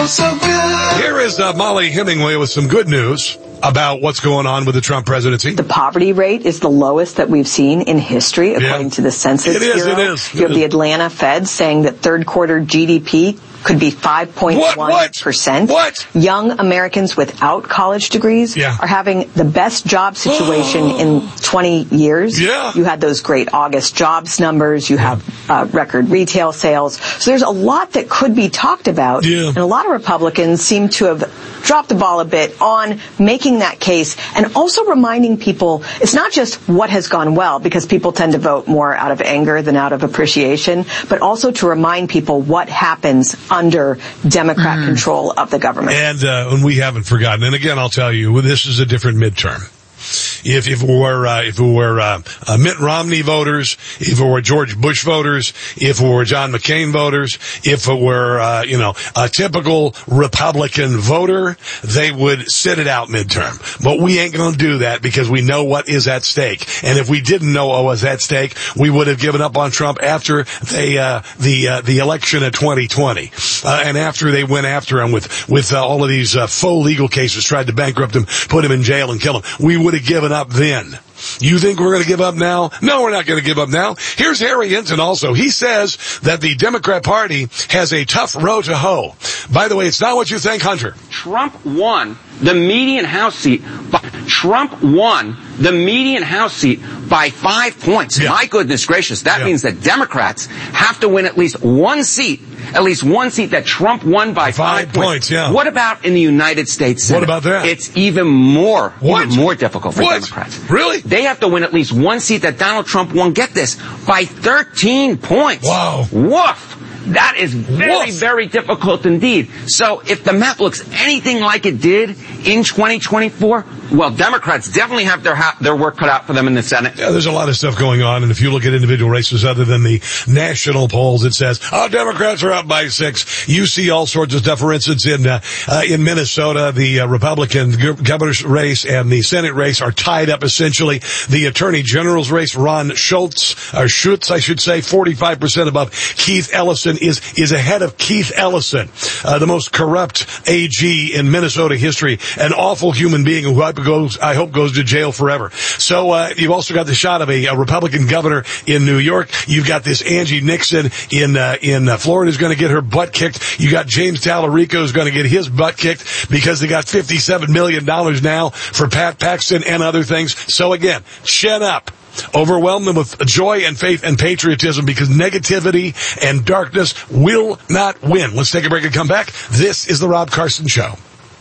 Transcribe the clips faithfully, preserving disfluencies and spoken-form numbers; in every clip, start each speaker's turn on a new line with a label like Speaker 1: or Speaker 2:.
Speaker 1: so good.
Speaker 2: Here is uh, Molly Hemingway with some good news about what's going on with the Trump presidency.
Speaker 3: The poverty rate is the lowest that we've seen in history, according
Speaker 2: yeah.
Speaker 3: to the Census
Speaker 2: It is,
Speaker 3: Bureau.
Speaker 2: it is. It
Speaker 3: you have
Speaker 2: is.
Speaker 3: the Atlanta Fed saying that third quarter G D P could be five point one percent.
Speaker 2: What? What?
Speaker 3: What? Young Americans without college degrees
Speaker 2: yeah.
Speaker 3: are having the best job situation in twenty years.
Speaker 2: Yeah.
Speaker 3: You had those great August jobs numbers. You have uh, record retail sales. So there's a lot that could be talked about.
Speaker 2: Yeah.
Speaker 3: And a lot of Republicans seem to have dropped the ball a bit on making that case and also reminding people it's not just what has gone well, because people tend to vote more out of anger than out of appreciation, but also to remind people what happens under Democrat mm. control of the government.
Speaker 2: And, uh, and we haven't forgotten. And again, I'll tell you, this is a different midterm. If, if it were, uh, if it were, uh, uh, Mitt Romney voters, if it were George Bush voters, if it were John McCain voters, if it were, uh, you know, a typical Republican voter, they would sit it out midterm. But we ain't gonna do that because we know what is at stake. And if we didn't know what was at stake, we would have given up on Trump after they, uh, the, uh, the election of twenty twenty. Uh, and after they went after him with, with, uh, all of these, uh, faux legal cases, tried to bankrupt him, put him in jail and kill him, we would have given up then. You think we're going to give up now? No, we're not going to give up now. Here's Harry Hinton also. He says that the Democrat Party has a tough row to hoe. By the way, it's not what you think, Hunter.
Speaker 4: Trump won the median House seat. By, Trump won the median House seat by five points.
Speaker 2: Yeah.
Speaker 4: My goodness gracious. That
Speaker 2: yeah.
Speaker 4: means that Democrats have to win at least one seat, at least one seat that Trump won by five,
Speaker 2: five
Speaker 4: points.
Speaker 2: points. Yeah.
Speaker 4: What about in the United States Senate?
Speaker 2: What about that?
Speaker 4: It's even more,
Speaker 2: what?
Speaker 4: even more difficult for
Speaker 2: what?
Speaker 4: Democrats.
Speaker 2: Really?
Speaker 4: They have to win at least one seat that Donald Trump won, get this, by thirteen points.
Speaker 2: Wow.
Speaker 4: Woof. That is very,
Speaker 2: Woof.
Speaker 4: very difficult indeed. So if the map looks anything like it did in twenty twenty-four, well, Democrats definitely have their ha- their work cut out for them in the Senate.
Speaker 2: Yeah, there's a lot of stuff going on, and if you look at individual races other than the national polls, it says, oh, Democrats are up by six. You see all sorts of stuff. For instance, in uh, uh, in Minnesota, the uh, Republican governor's race and the Senate race are tied up essentially. The Attorney General's race, Ron Schultz, or Schutz, I should say, forty-five percent above Keith Ellison, is is ahead of Keith Ellison, uh, the most corrupt A G in Minnesota history, an awful human being who I, goes, I hope goes to jail forever. So uh, you've also got the shot of a, a Republican governor in New York. You've got this Angie Nixon in uh, in uh, Florida who's going to get her butt kicked. You got James Tallarico who's going to get his butt kicked because they got fifty-seven million dollars now for Pat Paxton and other things. So again, chin up. Overwhelm them with joy and faith and patriotism because negativity and darkness will not win. Let's take a break and come back. This is the Rob Carson Show.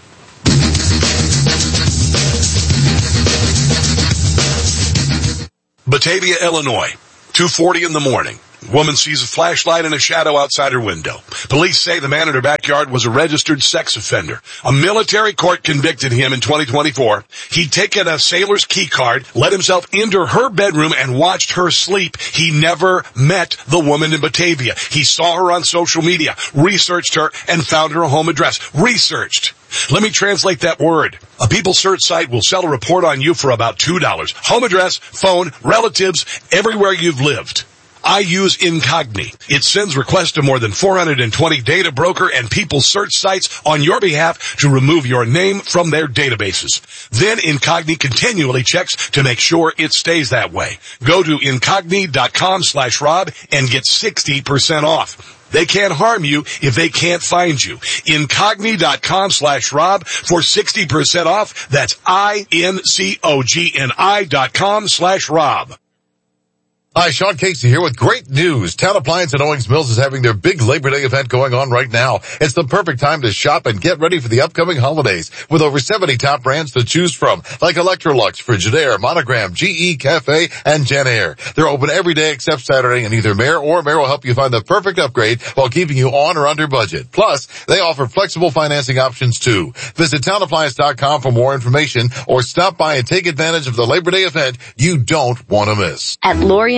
Speaker 2: Batavia, Illinois, two forty in the morning. Woman sees a flashlight and a shadow outside her window. Police say the man in her backyard was a registered sex offender. A military court convicted him in twenty twenty-four. He'd taken a sailor's key card, let himself into her bedroom, and watched her sleep. He never met the woman in Batavia. He saw her on social media, researched her, and found her home address. Researched. Let me translate that word. A People search site will sell a report on you for about two dollars. Home address, phone, relatives, everywhere you've lived. I use Incogni. It sends requests to more than four hundred twenty data broker and People search sites on your behalf to remove your name from their databases. Then Incogni continually checks to make sure it stays that way. Go to Incogni.com slash Rob and get sixty percent off. They can't harm you if they can't find you. Incogni.com slash Rob for sixty percent off. That's I-N-C-O-G-N-I dot com slash Rob.
Speaker 5: Hi, Sean Casey here with great news. Town Appliance at Owings Mills is having their big Labor Day event going on right now. It's the perfect time to shop and get ready for the upcoming holidays with over seventy top brands to choose from, like Electrolux, Frigidaire, Monogram, G E, Cafe, and JennAir. They're open every day except Saturday, and either Mayor or Mayor will help you find the perfect upgrade while keeping you on or under budget. Plus, they offer flexible financing options too. Visit town appliance dot com for more information or stop by and take advantage of the Labor Day event you don't want to miss.
Speaker 6: At Lorien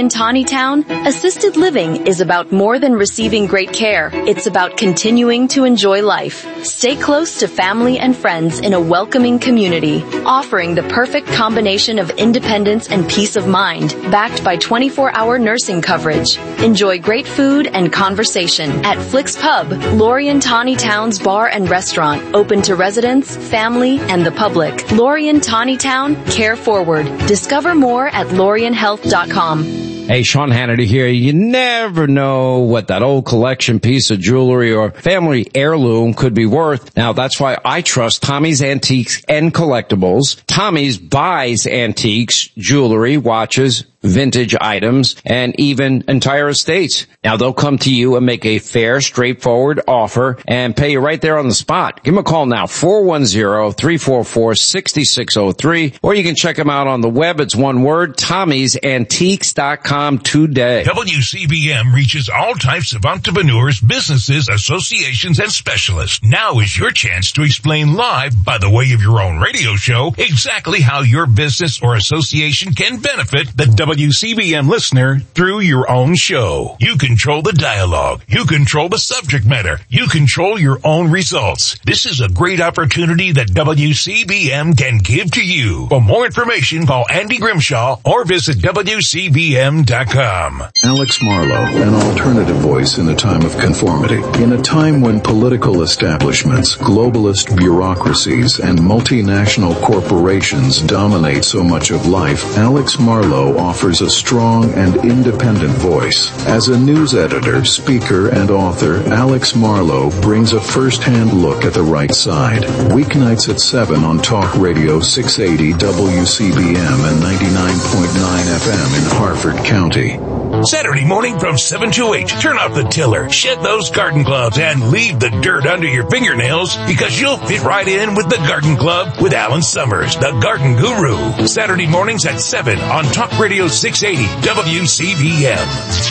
Speaker 1: Lorien Tawny Town, assisted living is about more than receiving great care. It's about continuing to enjoy life. Stay close to family and friends in a welcoming community, offering the perfect combination of independence and peace of mind, backed by twenty-four hour nursing coverage. Enjoy great food and conversation at Flick's Pub, Lorien Tawny Town's bar and restaurant, open to residents, family, and the public. Lorien Tawny Town, care forward. Discover more at lorien health dot com.
Speaker 6: Hey, Sean Hannity here. You never know what that old collection piece of jewelry or family heirloom could be worth. Now, that's why I trust Tommy's Antiques and Collectibles. Tommy's buys antiques, jewelry, watches, vintage items, and even entire estates. Now, they'll come to you and make a fair, straightforward offer and pay you right there on the spot. Give them a call now, four one zero, three four four, six six zero three, or you can check them out on the web. It's one word, tommys antiques dot com today.
Speaker 7: W C B M reaches all types of entrepreneurs, businesses, associations, and specialists. Now is your chance to explain live, by the way of your own radio show, exactly how your business or association can benefit the W C B M listener through your own show. You control the dialogue. You control the subject matter. You control your own results. This is a great opportunity that W C B M can give to you. For more information, call Andy Grimshaw or visit W C B M dot com.
Speaker 8: Alex Marlowe, an alternative voice in a time of conformity. In a time when political establishments, globalist bureaucracies, and multinational corporations dominate so much of life, Alex Marlowe offers a strong and independent voice. As a news editor, speaker, and author, Alex Marlowe brings a first-hand look at the right side. Weeknights at seven on Talk Radio six eighty W C B M and ninety-nine point nine F M in Harford County.
Speaker 7: Saturday morning from seven to eight, turn off the tiller, shed those garden gloves, and leave the dirt under your fingernails because you'll fit right in with the Garden Club with Alan Summers, the garden guru. Saturday mornings at seven on Talk Radio six eighty W C B M.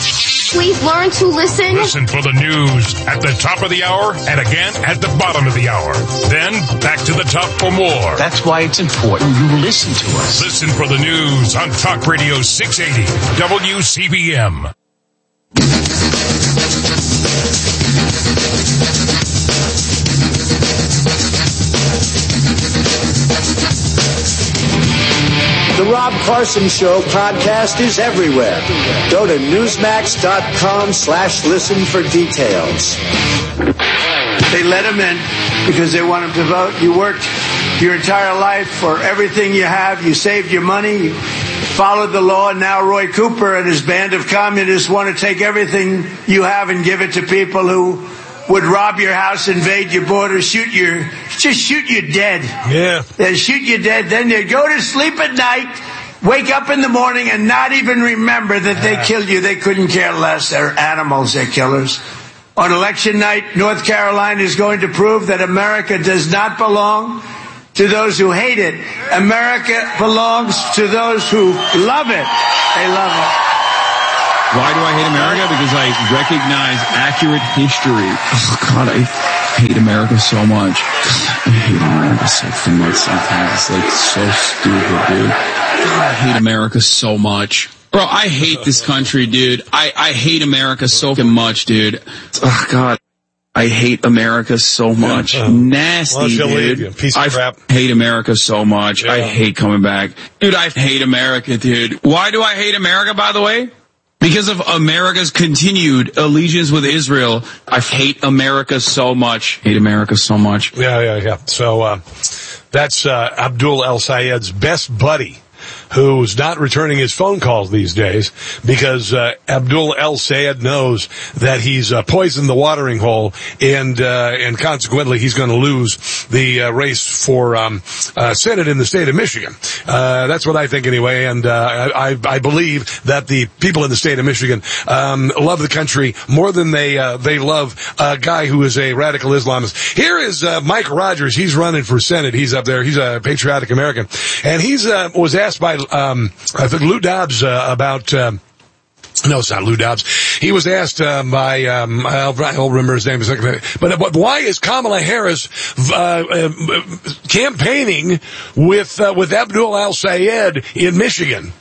Speaker 9: Please learn to listen.
Speaker 7: Listen for the news at the top of the hour and again at the bottom of the hour. Then back to the top for more.
Speaker 10: That's why it's important you listen to us.
Speaker 7: Listen for the news on Talk Radio six eighty W C B M.
Speaker 11: The Rob Carson Show podcast is everywhere. Go to newsmax.com slash listen for details.
Speaker 12: They let him in because they want him to vote. You worked your entire life for everything you have. You saved your money. You followed the law. And now Roy Cooper and his band of communists want to take everything you have and give it to people who would rob your house, invade your border, shoot your, just shoot you dead.
Speaker 2: Yeah.
Speaker 12: They'd shoot you dead. Then they'd go to sleep at night, wake up in the morning, and not even remember that they killed you. They couldn't care less. They're animals. They're killers. On election night, North Carolina is going to prove that America does not belong to those who hate it. America belongs to those who love it. They love it.
Speaker 13: Why do I hate America? Because I recognize accurate history. Oh, God, I hate America so much. God, I hate America so much sometimes. It's like so stupid, dude. God, I hate America so much. Bro, I hate this country, dude. I, I hate America so much, dude. Oh, God. I hate America so much. Yeah, uh, Nasty, dude.
Speaker 2: Piece of
Speaker 13: I
Speaker 2: crap.
Speaker 13: hate America so much.
Speaker 2: Yeah.
Speaker 13: I hate coming back. Dude, I hate America, dude. Why do I hate America, by the way? Because of America's continued allegiance with Israel. I hate America so much. Hate America so much.
Speaker 2: Yeah, yeah, yeah. So, uh, that's, uh, Abdul El-Sayed's best buddy, who's not returning his phone calls these days because uh, Abdul El-Sayed knows that he's uh, poisoned the watering hole, and uh, and consequently he's going to lose the uh, race for um, uh, Senate in the state of Michigan. Uh, that's what I think anyway, and uh, I, I believe that the people in the state of Michigan um, love the country more than they uh, they love a guy who is a radical Islamist. Here is uh, Mike Rogers. He's running for Senate. He's up there. He's a patriotic American, and he's uh, was asked by Um, I think Lou Dobbs uh, about. Um, No, it's not Lou Dobbs. He was asked uh, by, um, I'll, I'll remember his name in a second. But, but why is Kamala Harris uh, uh, campaigning with uh, with Abdul El-Sayed in Michigan?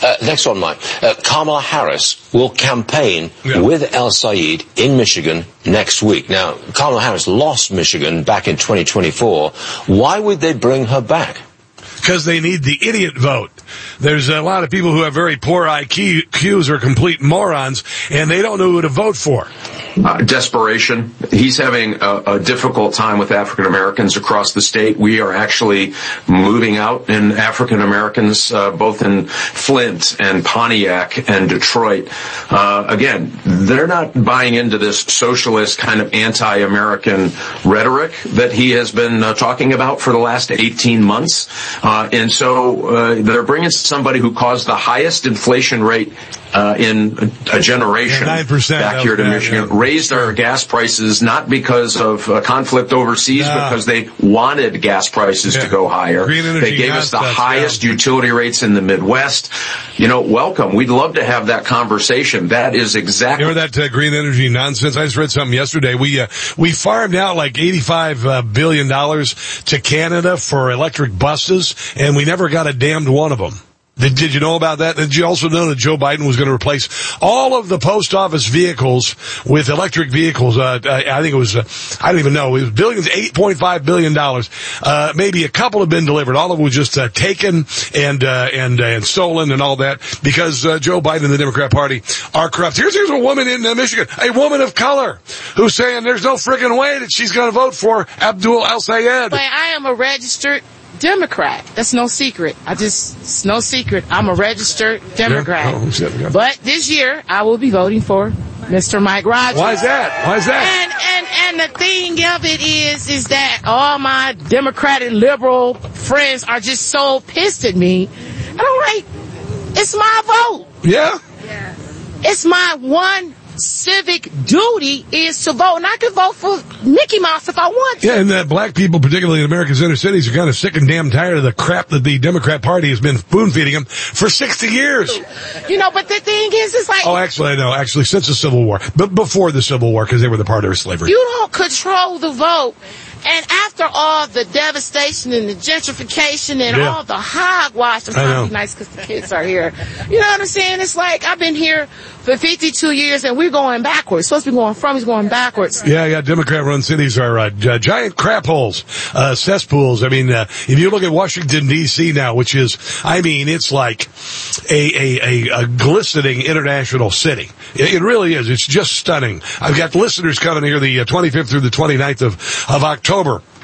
Speaker 14: Uh, next one, Mike. Uh, Kamala Harris will campaign yeah. with El Sayed in Michigan next week. Now, Kamala Harris lost Michigan back in twenty twenty-four. Why would they bring her back?
Speaker 2: Because they need the idiot vote. There's a lot of people who have very poor I Qs or complete morons, and they don't know who to vote for.
Speaker 15: Uh, desperation. He's having a, a difficult time with African Americans across the state. We are actually moving out in African Americans, uh, both in Flint and Pontiac and Detroit. Uh, again, they're not buying into this socialist kind of anti-American rhetoric that he has been uh, talking about for the last eighteen months. Uh, and so uh, they're bringing somebody who caused the highest inflation rate Uh, in a, a generation
Speaker 2: yeah, nine percent
Speaker 15: back here to
Speaker 2: that,
Speaker 15: Michigan,
Speaker 2: yeah.
Speaker 15: raised our gas prices not because of uh, conflict overseas,
Speaker 2: nah.
Speaker 15: because they wanted gas prices
Speaker 2: yeah.
Speaker 15: to go higher. They gave us the highest yeah. utility rates in the Midwest. You know, welcome. We'd love to have that conversation. That is exactly.
Speaker 2: You remember that uh, green energy nonsense? I just read something yesterday. We uh, we farmed out like eighty-five uh, billion dollars to Canada for electric buses, and we never got a damned one of them. Did, did you know about that? Did you also know that Joe Biden was going to replace all of the post office vehicles with electric vehicles? Uh, I, I think it was, uh, I don't even know, it was billions, eight point five billion dollars. Uh, maybe a couple have been delivered. All of it was just uh, taken and, uh, and, uh, and stolen and all that because, uh, Joe Biden and the Democrat Party are corrupt. Here's, here's a woman in uh, Michigan, a woman of color who's saying there's no friggin' way that she's going to vote for Abdul El-Sayed.
Speaker 16: But I am a registered Democrat. That's no secret. I just, it's no secret. I'm a registered Democrat.
Speaker 2: Yeah. Oh, shit, yeah.
Speaker 16: But this year, I will be voting for Mister Mike Rogers.
Speaker 2: Why is that? Why is that?
Speaker 16: And, and, and the thing of it is, is that all my Democratic liberal friends are just so pissed at me. And I'm like, it's my vote.
Speaker 2: Yeah?
Speaker 16: Yeah. It's my one civic duty is to vote, and I can vote for Mickey Mouse if I want to.
Speaker 2: Yeah, and that black people, particularly in America's inner cities, are kind of sick and damn tired of the crap that the Democrat Party has been spoon-feeding them for sixty years.
Speaker 16: You know, but the thing is, it's like...
Speaker 2: Oh, actually, no, actually, since the Civil War. But before the Civil War, because they were the part of slavery.
Speaker 16: You don't control the vote. And after all the devastation and the gentrification and
Speaker 2: yeah.
Speaker 16: all the hogwash, I'm trying to be nice because the kids are here. You know what I'm saying? It's like I've been here for fifty-two years and we're going backwards. Supposed to be going from, he's going backwards.
Speaker 2: Yeah, yeah, Democrat-run cities are uh, giant crap holes, uh, cesspools. I mean, uh, if you look at Washington, D C now, which is, I mean, it's like a, a, a, a glistening international city. It, it really is. It's just stunning. I've got listeners coming here the uh, twenty-fifth through the twenty-ninth of, of October.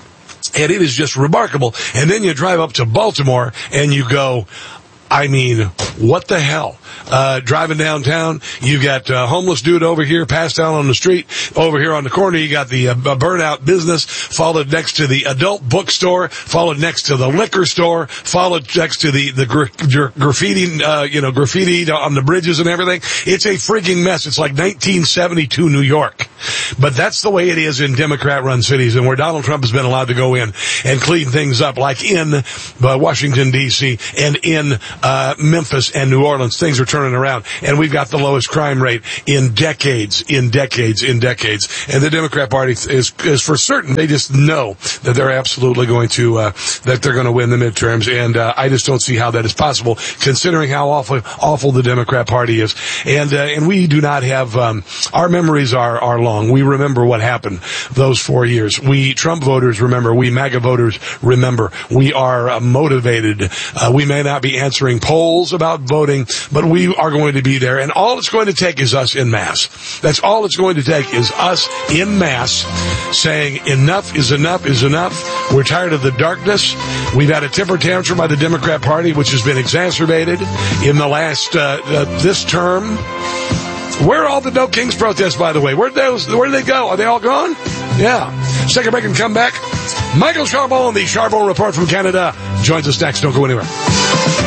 Speaker 2: And it is just remarkable. And then you drive up to Baltimore and you go, I mean, what the hell? Uh, driving downtown, you got a homeless dude over here, passed out on the street. Over here on the corner, you got the uh, burnout business, followed next to the adult bookstore, followed next to the liquor store, followed next to the, the gra- gra- graffiti, uh, you know, graffiti on the bridges and everything. It's a freaking mess. It's like nineteen seventy-two New York. But that's the way it is in Democrat-run cities, and where Donald Trump has been allowed to go in and clean things up, like in uh, Washington, D C, and in uh Memphis and New Orleans. Things are turning around, and we've got the lowest crime rate in decades, in decades, in decades. And the Democrat Party is, is for certain, they just know that they're absolutely going to, uh, that they're going to win the midterms. And, uh, I just don't see how that is possible, considering how awful, awful the Democrat Party is. And, uh, and we do not have, um, our memories are, are long. We remember what happened those four years. We Trump voters remember. We MAGA voters remember. We are uh, motivated. Uh, we may not be answering polls about voting, but we are going to be there, and all it's going to take is us in mass. That's all it's going to take is us in mass saying enough is enough is enough. We're tired of the darkness. We've had a temper tantrum by the Democrat Party, which has been exacerbated in the last, uh, uh this term. Where are all the No Kings protests, by the way? Where'd those, where did they go? Are they all gone? Yeah. Let's take a break and come back. Michael Charbon, the Charbon Report from Canada, joins us next. Don't go anywhere.